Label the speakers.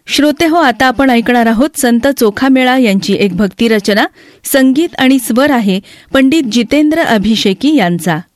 Speaker 1: श्रोते हो, आता आपण ऐकणार आहोत संत चोखामेळा यांची एक भक्ती रचना. संगीत आणि स्वर आहे पंडित जितेंद्र अभिषेकी यांचा.